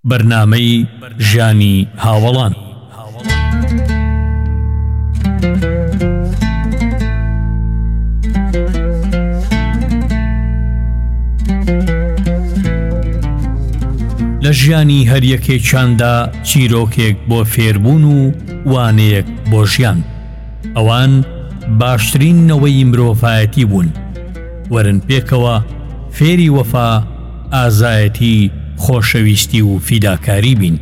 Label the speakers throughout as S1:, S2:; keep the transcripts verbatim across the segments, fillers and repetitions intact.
S1: بەرنامەی ژیانی هاوڵان. لە ژیانی هەریەکێکیاندا چیرۆکێک بۆ فێربوون و وانەیەک بۆ ژیان. ئەوان باشترین نەوەی مرۆڤایەتی بوون. وەرن پێکەوە فێری وەفا، ئازایەتی، خۆشەویستی و فیداکاری بین.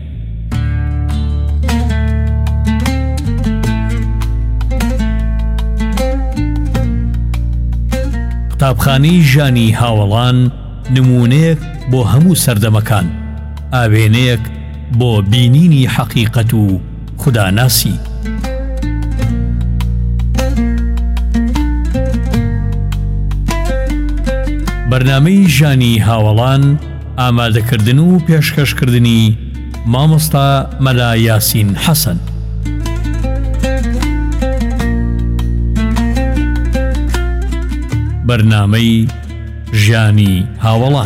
S1: قوتابخانەی ژیانی هاوڵان نمونەیەک بۆ هەموو سەردەمەکان، ئاوێنەیەک بۆ بینینی حەقیقەت و خوداناسی. بەرنامەی ژیانی هاوڵان ئامادەکردن و پێشکەشکردنی مامۆستا مەلا یاسین حەسەن. بەرنامەی ژیانی هاوڵان.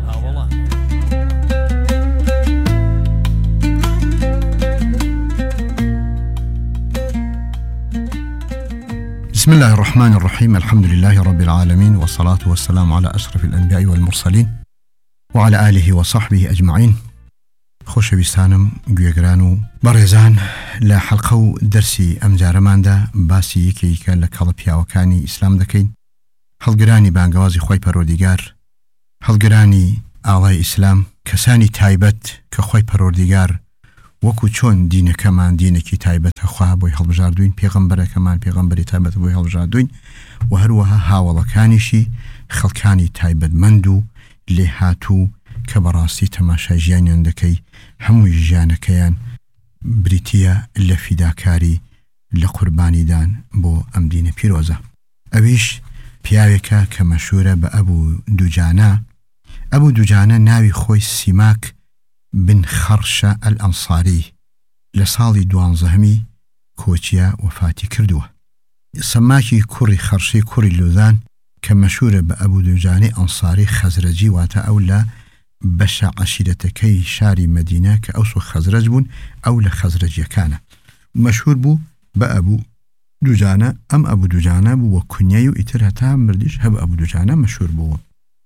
S2: بسم الله الرحمن الرحيم. الحمد لله رب العالمين، والصلاة والسلام على أشرف الأنبياء والمرسلين وعلى آله وصحبه أجمعين. خوش بيستانم گوێگران برزان لا حلقة و درسي أمجارمان دا باسی یەکێکە لە کەڵە پیاوەکانی ئیسلام دەکەین. هەڵگرانی بانگەوازی خۆی پەروەردیگار، هەڵگرانی ئاڵای ئیسلام، کەسانی تایبەت کە خۆی پەروەردیگار وەکو چۆن دینەکەمان دینێکی تایبەتە خوا بۆی هەڵبژاردوین، پێغەمبەرەکەمان پێغەمبەری تایبەت بۆی هەڵبژاردوین، و هەروەها هاوڵەکانیشی خەڵکانی تایبەتمەند و لێهاتوو کە بەڕاستی تەماشای ژیانیان دەکەی، هەمووی ژیانەکەیان بریتیە لە فیداکاری، لە قوربانیدان بۆ ئەم دینە پیرۆزە. ئەویش پیاوێکە کە مەشهورە بە ئەبوو دوجانە. ئەبوو دوجانە ناوی خۆی سیماک بن خەرشە ئەلئەنساری لە ساڵی دوانزەهەمی کۆچیە وەفاتی کردووە. سەماکی کوڕی خەرشی کوڕی لوذان کە مەشهورە بە ئەبوو دوجانەی ئەنساری خەزرەجی، واتە ئەو لە بەشە عەشیرەتەکەی شاری مەدینە کە ئەوسۆ خەزرەج بوون، ئەو لە خەزرەجیەکانە مەشهور بوو بە ئەبوو دوجانە. ئەم ئەبوو دوجانە بوو وە کونیای و ئیتر هەتا مردیش هەب ئەبوو دوجانە مەشهور بووە.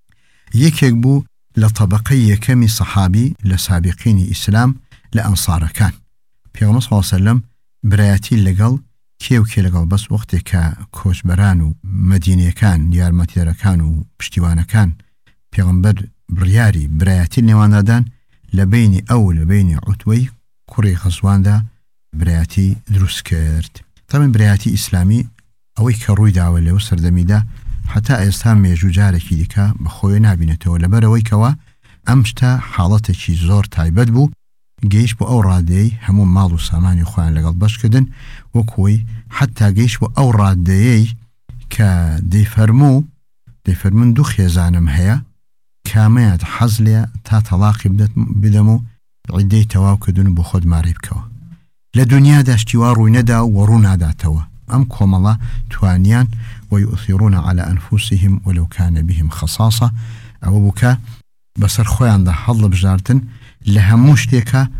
S2: یەکێک بوو لە طەبەقەی یەکەمی سەحابی لە سابقینی ئیسلام لە ئەنسارەکان. پێغەمبەر صلی الله علیه و سەلەم برایەتی لەگەڵ کێو کێ لەگەڵ بەس وەختێک کە کۆچبەران و مەدینیەکان، یارمەتیدەرەکان و پشتیوانەکان پێغەمبەر بڕیاری برایەتی نێوانادان لە بینی ئەو لە بینی عوتوەی کوڕی غەزواندا برایەتی دروست کرد. تەمەن برایەتی ئیسلامی ئەوەی کە ڕووی داوە لەو سەردەمیدا حتا ئێستا مێژوو جارێکی دیکە بەخۆی نابینێتەوە، لەبەرەوەی کەوە ئەم شتە حاڵەتێکی زۆر تایبەت بوو، گەیشت بۆ ئەو ڕادەیەی هەموو ماڵ و سامانی خۆیان لەگەڵ بەشکردن، وەکوی حتا گەیشت بۆ ئەو ڕادەیەی کە دەیفەرموو دەیفەرمون دوو خێزانم هەیە، کامەیەت حەز لێ تا تەلاقی بدەم و عیدەی تەواو کردن بۆ خۆت ماری بکەوە. لە دنیادا شتیوا ڕووی نەدا و ڕوو ناداتەوە. ئەم کۆمەڵە توانیان ويؤثرون على أنفسهم ولو كان بهم خصاصة، أو بكا بسر خوان ده حظ بجارتن لهمو شتێکە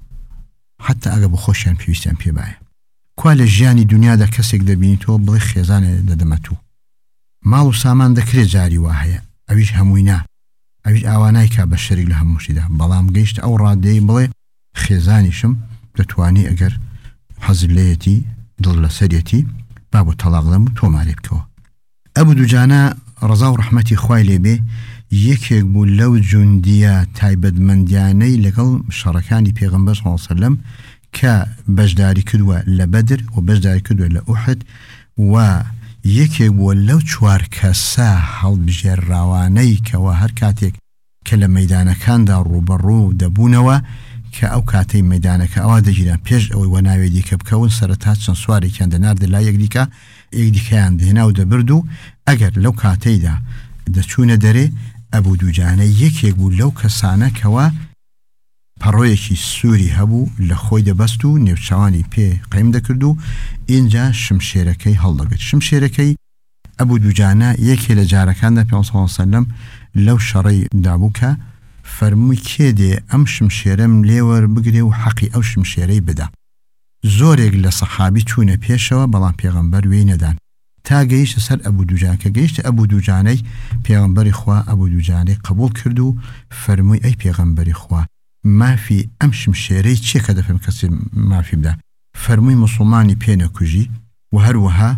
S2: حتى ئەگە بۆ خۆشیان پێویستیان پێ بایە. کوا لە ژیانی دنیادا کەسێک دەبینیتەوە بڵێ خێزانێ دەدەمەتوو، ماڵ و سامان دەکرێت جاری وا هەیە، ئەویش هەمووی نا، ئەویش ئاوانای کا بە شەریک لە هەموو شتیدا، بەڵام گەیشت ئەو ڕادەیەی بڵێ خێزانیشم دەتوانی ئەگەر حەزت لێیەتی دڵ لەسەرێتی با بۆ تەلاق دەم و تۆمارێ بکەوە. ئەبوو دوجانە ڕەزا و ڕەحمەتی خوای لێبێ یەکێک بوو لەو جوندیە تایبەتمەندیانەی لەگەڵ شەڕەکانی پێغەمبەر صلی الله علیه و سەلەم کە بەشداری کردووە لە بەدر و بەشداری کردووە لە ئوحد، و یەکێک بووە لەو چوار کەسە هەڵبژێڕاوانەی کەوە هەر کاتێک کە لە مەیدانەکاندا ڕوبەڕوو دەبوونەوە کە ئەو کاتەی مەدانەکە ئەوا دەگیران پێش ئەوەی وەناوێ دیکە بکەون، سەرەتا چەند سوارێکیان دەناردە لا یەکدیکە، یەکدیکەیان دهێنا و دەبرد، و ئەگەر لەو کاتەیدا دەچوونە دەرێ ئەبوو دوجانە یەکێک بوو لەو کەسانە کەوە پەڕۆیەکی سووری هەبوو لە خۆی دەبەست و نێوچەوانی پێ قەیم دەکرد و ئینجا شمشێرەکەی هەڵدەگرت. شمشێرەکەی ئەبوو دوجانە یەکێ لە جارەکاندا پێغەمبەر صلی الله علیه و سەلەم لەو شەڕەی دابوو کە فەرمووی کێ دێ ئەم شمشێرەم لێوە بگرێ و حەقی ئەو شمشێرەی بدە. زۆرێک لە سەحابی چوونە پێشەوە بەڵام پێغەمبەر وێی نەدان تا گەیشتە سەر ئەبوو دوجان کە گەیشتە ئەبوو دوجانەی پێغەمبەری خوا ئەبوو دوجانەی قبول کرد و فەرمووی ئەی پێغەمبەری خوا مافی ئەم شمشێرەی چیە کە دەفەم کەسی مافی بدە؟ فەرمووی موسڵمانی پێ نەکوژی و هەروەها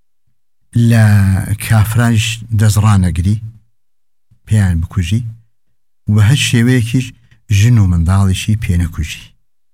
S2: لە کافرانش دەزڕانەگری پێیان بکوژی و هەر شێوەیەکیش ژن و منداڵیشی پێ نەکوژی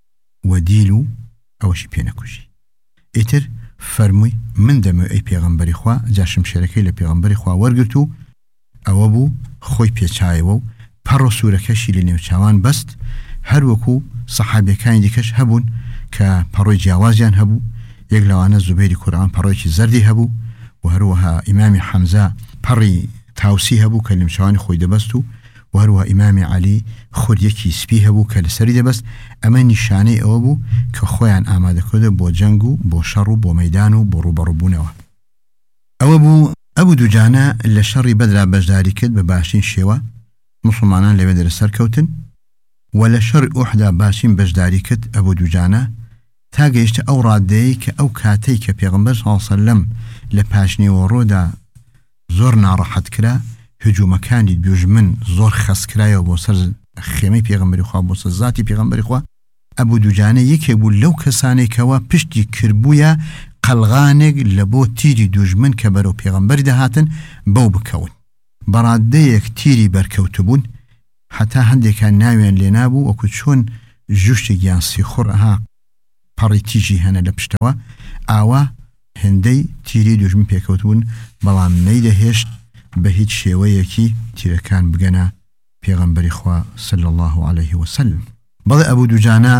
S2: و دیل و ئەوەشی پێ نەکوژی. ئیتر فەرمووی من دەمەوێت ئەی پێغەمبەری خوا جا شمشێرەکەی لە پێغەمبەری خوا وەرگرت و ئەوە بوو خۆی پێچایەوە و پەڕ و سوورەکەشی لە نێوچاوان بەست، هەروەکو سەحابیەکانی دیکەش هەبوون کە پەڕۆی جیاوازیان هەبوو. یەک لەوانە زوبەیری کوڕان پەڕۆیکی زەردی هەبوو و هەروەها ئیمامی حەمزە پەڕی تاوسی هەبوو کە لە نێوچاوانی خۆی دەبەست و و هەروەها ئیمامی عەلی خۆریەکی سپی هەبوو کە لەسەری دەبەست. ئەمە نیشانەی ئەوە بوو کە خۆیان ئامادەکردە بۆ جەنگ و بۆ شەڕ و بۆ مەیدان و بۆ ڕوبەڕووبوونەوە. ئەوە بوو ئەبوو دوجانە لە شەڕی بەدرا بەشداری کرد بە باشترین شێوە، موسڵمانان لەوێ دەرەسەر کەوتن و لە شەڕی ئوحدا باشترین بەشداری کرد ئەبوو دوجانە تا گەیشتە ئەو ڕادەیەی کە ئەو کاتەی کە پێغەمبەر صلی الله عەلەیهی وسەلەم لە پاشنیوەڕۆدا زۆر ناڕەحەت کرا، هجوومەکانی دوژمن زۆر خەسکرایەوە بۆ سەر خێمەی پێغەمبەری خوا بۆ سەر زاتی پێغەمبەری خوا. ئەبوو دوجانە یەکێک بوو لەو کەسانێکەوە پشتی کردبوویە قەلغانێک لە بۆ تیری دوژمن کە بەرەو پێغەمبەری دەهاتن بەو بکەون. بەڕادەیەک تیری بەرکەوتو بوون حتا هەندێکان ناویان لێ نابوو، وەکو چۆن ژوشتێکیان سیخۆڕ ئەها پەڕی تیژی هەنە لە پشتەوە ئاوا هێندەی تیری دوژمن پێکەوت بوون، بەڵام نەیدەهێشت بە هیچ شێوەیەکی تیرەکان بگەنە پێغەمبەری خوا صلی الله علیه وسلم. بەڵێ ئەبوو دوجانە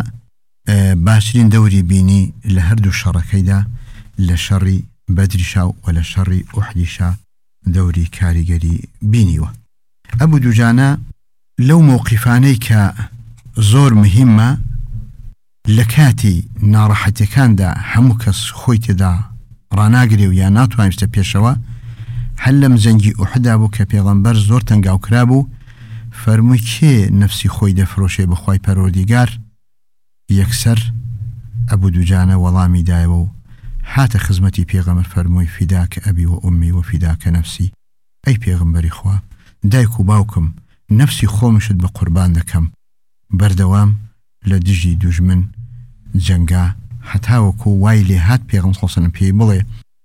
S2: باشترین دەوری بینی لە هەردوو شەڕەکەیدا، لە شەڕی بەدریشا و لە شەڕی ئوحدیشا دەوری کاریگەری بینیوە. ئەبوو دوجانە لەو مووقیفانەی کە زۆر مهمە لە کاتی ناڕەحەتیەکاندا هەموو کەس خۆی تێدا ڕاناگرێ و یا ناتوانێتە پێشەوە، هەر لەم جەنگی ئوحدا بوو کە پێغەمبەر زۆر تەنگاو کرا بوو، فەرمووی کێ نەفسی خۆی دەفرۆشێ بەخوای پەروەردیگار؟ یەکسەر ئەبوو دوجانە وەڵامی دایەوە و هاتە خزمەتی پێغەمبەر فەرمووی فیداکە ئەبی و ئومی و فیداکە نەفسی، ئەی پێغەمبەری خوا دایک و باوکم نەفسی خۆمشت بە قوربان دەکەم. بەردەوام لە دژی دوژمن جەنگا هەتاوەکو وای لێ هات پێغەمبەر صلی الله عەلەیهی وسەلەم پێی بڵێ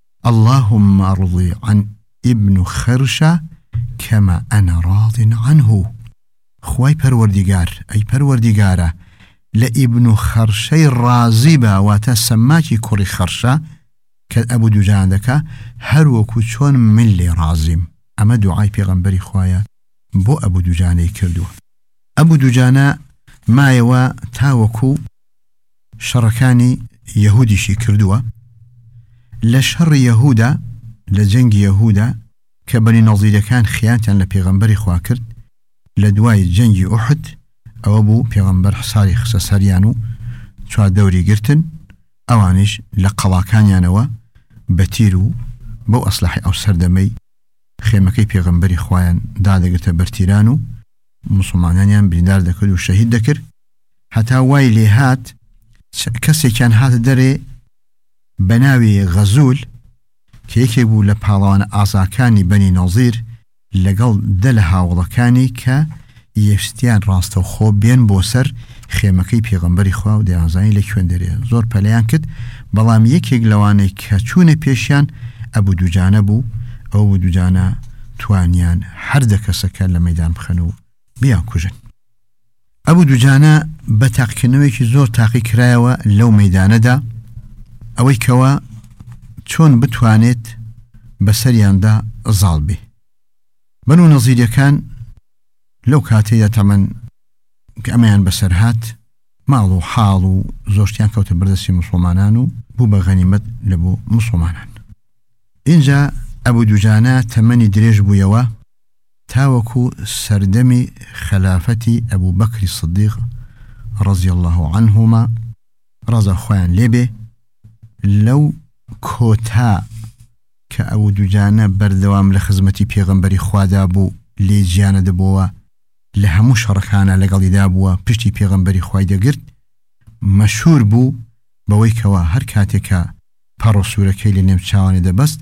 S2: اللهم ارضي عن ابن خرشة كما أنا راض عنه. خواي پروردگار أي پروردگارة لابن خرشي رازبة وتسماكي كوري خرشة كأبو دوجاندك هروكو چون من لي رازم. أما دعاي پیغمبري خوايا بو أبو دوجاني كردو. أبو دوجانا ما يوا تاوكو شركاني يهوديشي كردوا لشر يهودا لجنگ يهودا كبني نظير كان خيانتان لبيغمبري خوا کرد لدواي جنگ أحد أو أبو بيغمبر حصاري خساساريانو چوا دوري گرتن اوانش لقلاكان يانوا بتيرو بو أصلحي أو سردمي خيمكي بيغمبري خوايان دادا گرتا برتيرانو مسلمانيان بردار دكر و شهيد دكر حتى واي لي هات كسي كان هات دري بناوي غزول كيكي بو لبالان آزاكاني بني نظير لقل دلها وضكاني كا يشتيان راستو خوب بين بوسر خيمكي بيغمبري خواه دي آزاني لكوين دري زور پليان كد بلام يكيق لواني كچون بيشيان أبو دوجانه بو أو دوجانه توانيان حردك سكان لميدان بخنو بيان كوجن. أبو دوجانه بتاقكنويكي زور تاقي كرايوه لو ميدانه دا ئەوەی کەوا چۆن بتوانێت بەسەریاندا زاڵ بێ. بەنو نەزیرەکان لەو کاتەیدا تەمەن کە ئەمەیان بەسەر هات ماڵ و حاڵ و زۆرشتیان کەوتە بەردەستی موسڵمانان و بوو بە غەنیمەت لە بۆ موسڵمانان. اینجا ئەبوو دوجانە تەمەنی درێژ بوویەوە تاوەکو سەردەمی خەلافەتی ئەبوو بەکری سدیق ڕەزی الله عنهما ڕەزا خۆیان لێبێ لو كوتا كأبو دوجانة بردوام لخزمتي بيغمبري خوادا بو لي جيانة دبوا لە هەموو شەڕەکانە لەگەڵیدا بووە پشتی پێغەمبەری خوای دەگرت مەشهور بوو بەوەی کەوا هەر کاتێکە پەڕ و سوورەکەی لە نێو چاوانێ دەبەست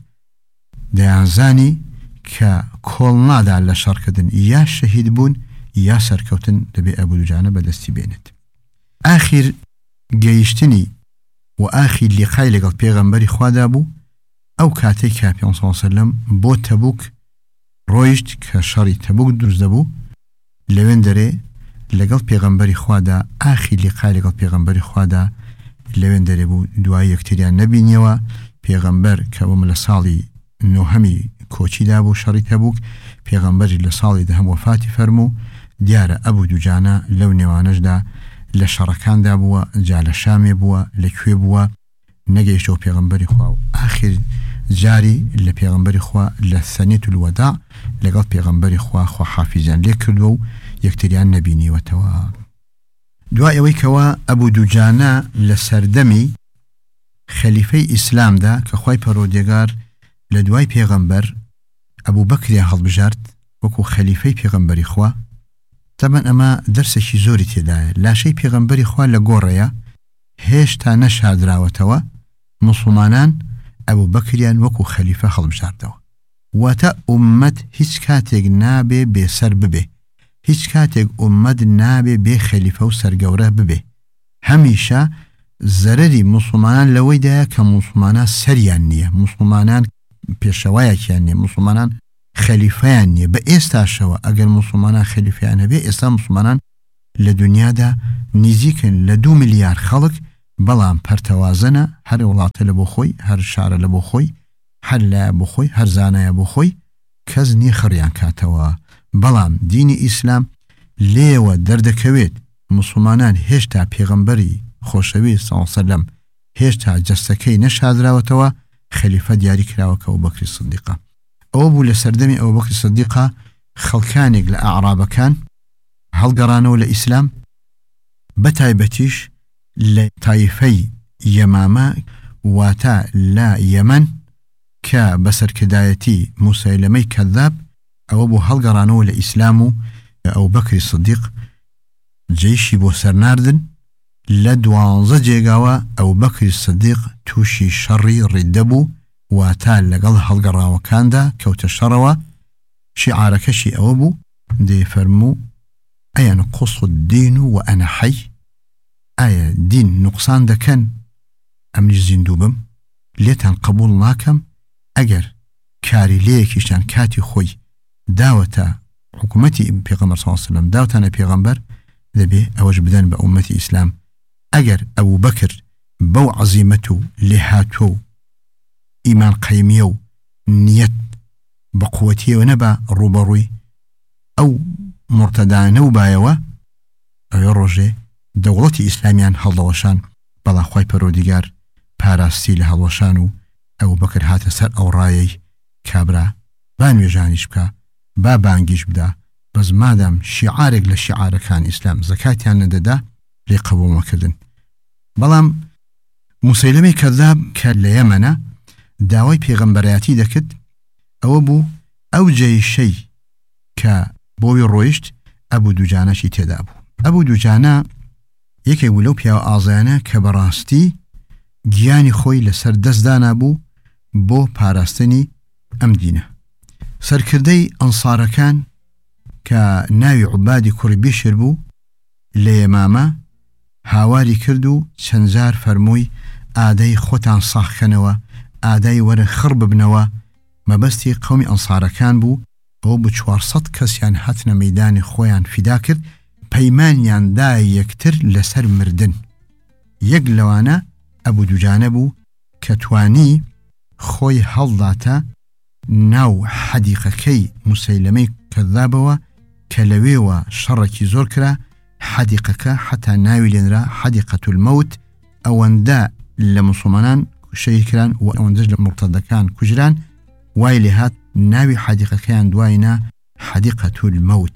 S2: دەیانزانی کە کۆڵ نادا لە شەڕکردن یا شەهید بوون یا سەرکەوتن دەبێ ئەبوو دوجانە بەدەستی بێنێت. ئاخیر گەیشتنی و ئاخیر لیقای لەگەڵ پێغەمبەری خوادا بوو ئەو کاتێک کە پێ سەلەم بۆ تەبوک ڕۆیشت کە شەڕی تەبوک دروست دەبوو لەوێن دەرێ لەگەڵ پێغەمبەری خوادا ئاخیر لیقای لەگەڵ پێغەمبەری خوادا لەوێن دەرێ بوو دوای یەکتریان نەبینیەوە پێغەمبەر کە وەم لە ساڵی نۆهەمی کۆچیدا بوو شەڕی تەبوک پێغەمبەری لە ساڵی دەهەم وەفاتی فەرموو دیارە ئەبوو دوجانە لەو نێوانەشدا لە شەڕەکاندا بووە جا لە شامێ بووە لەکوێ بووە نەگەیشتەوە پێغەمبەری خوا و ئاخر جاری لە پێغەمبەری خوا لە سەنیت الوەداع لەگەڵ پێغەمبەری خوا خوا حافیزیان لێ کردووە و یەکتریان نەبینیوەتەوە. دوای ئەوەی کەوا ئەبوو دوجانە لە سەردەمی خەلیفەی ئیسلامدا کە خوای پەروەردگار لە دوای پێغەمبەر ئەبوو بەکریان هەڵبژارد وەکو خەلیفەی پێغەمبەری خوا تەمەن ئەمە دەرسێکی زۆری تێدایە لاشەی پێغەمبەری خوا لە گۆڕەیە هێشتا نەشادراوەتەوە موسڵمانان ئەبوو بەکریان وەکو خەلیفە هەڵبژاردەوە واتە ئومەت هیچ کاتێک نابێ بێسەر ببێ هیچ کاتێک ئومەت نابێ بێ خەلیفە و سەرگەورە ببێ هەمیشە زەرەری موسڵمانان لەوەیدایە کە موسڵمانان سەریان نییە موسڵمانان پێشەوایەکیان نییە موسڵمانان خەلیفەیان نییە بە ئێستاشەوە ئەگەر موسڵمانان خەلیفەیان هەبێ ئێستا موسڵمانان لە دنیادا نزیکن لە دوو ملیار خەڵک بەڵام پەرتەوازنە هەر وڵاتە لە بۆ خۆی هەر شارە لە بۆ خۆی هەر لایە بۆ خۆی هەر زانایە بۆ خۆی کەس نییە خڕیان کاتەوە بەڵام دینی ئیسلام لێوە دەردەکەوێت مسلمانان هێشتا پێغەمبەری خۆشەویست سەڵڵەهو عەلەیهی وسەلەم هێشتا جەستەکەی نەشادراوەتەوە خەلیفە دیاری کراوە کە ئەبوبەکری سیدیقە ئەوە بوو لە سەردەمی ئەبوبەکری سیدیقە خەڵکانێک لە ئەعرابەکان هەڵگەڕانەوە لە ئیسلام بەتایبەتیش لە تایفەی یەمامە واتە لە یەمەن کە بەسەرکردایەتی موسەیلەمەی کەذاب ئەوە بۆ هەڵگەڕانەوە لە ئیسلام و ئەبوبەکری سیدیق جێیشی بۆ سەرناردن لە دوانزە جێگاوە ئەبوبەکری سیدیق تووشی شەڕی ڕیددە بوو واتە لەگەڵ هەڵگەڕاوەکاندا کەوتە شەڕەوە شیعارەکەشی ئەوە بوو دەیفەرموو ئەیە نقص الدین و ئەنە حەی ئایا دین نوقسان دەکەن ئەمنیش زیندوو بم لێتان قبول ناکەم ئەگەر کاری لەیەکیشان کاتی خۆی داوەتە حکوومەتی پێغەمبەر سەڵڵەهو عەلەیهی وسەلەم داوتانە پێغەمبەر دەبێ ئەوەش بدەن بە ئومەتی ئیسلام ئەگەر ئەبوبەکر بەو عەزیمەت و لێهاتووە و ئیمان قەیمیە و نیەت بە قووەتیەوە نەبا ڕوبەڕووی ئەو مرتەدانە و بایەوە ئەوێ ڕۆژێ دەوڵەتی ئیسلامیان هەڵدەوەشان بەڵام خوای پەروەردگار پاراستی لە هەڵوەشان و ئەبوبەکر هاتە سەر ئەو ڕایەی کابرا با نوێژانیش بکە با بانگیش بدا بەس مادام شیعارێک لە شیعارەکان ئیسلام زەکاتیان نەدەدا لێ قبوڵ نەکردن. بەڵام موسەیلەمەی کەذاب کە لە یەمەنە داوای پێغەمبەرایەتی دەکرد ئەوە بوو ئەو جێیشەی کە بۆی ڕۆیشت ئەبوو دوجانەشی تێدا بوو. ئەبوو دوجانە یەکێک بوو لەو پیاوە ئازایانە کە بەڕاستی گیانی خۆی لەسەر دەستدانا بوو بۆ پاراستنی ئەم دینە. سەرکردەی ئەنسارەکان کە ناوی عوبادی کوڕی بیشر بوو لە یەمامە هاواری کرد و چەند جار فەرمووی ئادەی خۆتان ساخکەنەوە ئادای وەرە خڕ ببنەوە مەبەستی قەومی ئەنسارەکان بوو ئەوە بە چوارسەد کەسیان هاتنە مەیدانی خۆیان فیدا کرد پەیمانیان دا یەکتر لەسەر مردن. یەک لەوانە ئەبوو دوجانە بوو کە توانی خۆی هەڵداتە ناو حەدیقەکەی موسەیلەمەی کەذابەوە کە لەوێوە شەڕێکی زۆر کرا حەدیقەکە حتا ناوی لێنرا حەدیقەت المەوت ئەوەندە لە موسڵمانان شەهید کران و ئەوەندەش لە مرتەدەکان کوژران وای لێ هات ناوی حەدیقەکەیان دواینا حەدیقەت المەوت.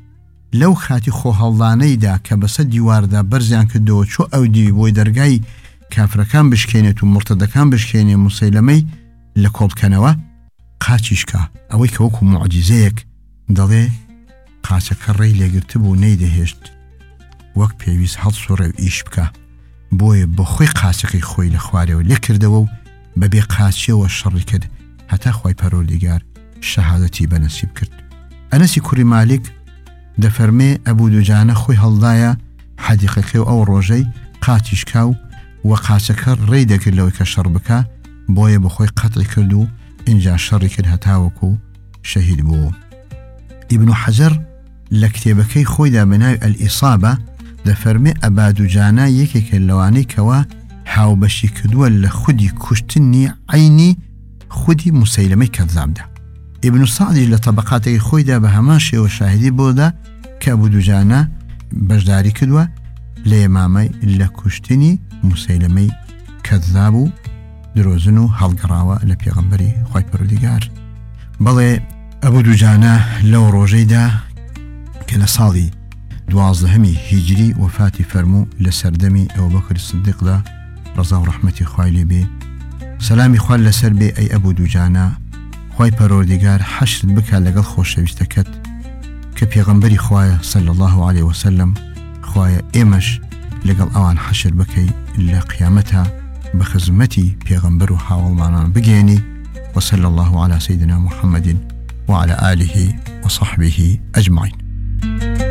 S2: لەو خاتی خۆ هەڵدانەیدا کە بەسە دیواردا بەرزیان کردەوە چۆ ئەو دی بۆی دەرگای کافرەکان بشکێنێت و مرتەدەکان بشکێنێ موسەیلەمەی لە کۆڵکەنەوە قاچیشکا ئەوەی کە وەکو معجزەیەک دەڵێ قاچەکە ڕێی لێگرتە بوو نەیدەهێشت وەک پێویست هەڵسوڕێ و ئیش بکە بۆیە بە خۆی قاچەکەی خۆی لە خوارەوە لێ کردەوە و بەبێ قاچیەوە شەڕی کرد هەتا خوای پەروەردیگار شەهادەتی بەنەسیب کرد. ئەنەسی کوڕی مالیک دەفەرمێ ئەبوو دوجانە خۆی هەڵدایە حەدیقەکەی و ئەو ڕۆژەی قاچیشکا و وە قاچەکە ڕێی دەکرد لەوەی کە شەڕ بکە بۆیە بە خۆی قەتعی کرد و ئینجا شەڕی کرد هەتاوەکو شەهید بوو. ئیبن حەجەر لە کتێبەکەی خۆیدا بەناوی ئەلئیسابە دەفەرمێ ئەبا دوجانە یەکێکە لەوانەی کەوا هاوبەشی کردووە لە خودی کوشتنی عینی خودی موسەیلەمەی کەذابدا. ئیبن سعدی لە تەبەقاتێکی خۆیدا بە هەمان شێوە شاهدی بۆدا کە ئەبوو دوجانە بەشداری کردووە لە یەمامەی لە کوشتنی موسەیلەمەی کەذاب و درۆزن و هەڵگەڕاوە لە پێغەمبەری خوای پەروەردیگار. بەڵێ ئەبوو دوجانە لەو ڕۆژەیدا کە لە ساڵی دوازدەهەمی هیجری وەفاتی فەرموو لە سەردەمی ئەبوبەکر سیدیقدا ڕەزا و ڕەحمەتی خوای لێ بێ سەلامی خوا لەسەر بێ ئەی ئەبوو دوجانە خوای پەروەردیگار حەشرت بکە لەگەڵ خۆشەویستەکەت کە پێغەمبەری خوایە صلی الله علیه وسلم خوایە ئێمەش لەگەڵ ئەوان حەشر بکەی لە قیامەتە بە خزمەتی پێغەمبەر و هاوڵمانان بگێنی وصلى الله على سيدنا محمد وعلى آله وصحبه أجمعين.